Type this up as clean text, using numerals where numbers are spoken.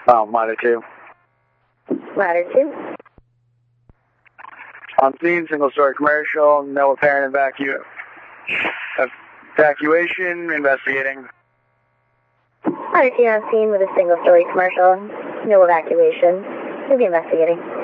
Ladder 2. Ladder 2. On scene, single-story commercial, no apparent evacuation, investigating. Ladder 2 on scene with a single-story commercial, no evacuation. We'll be investigating.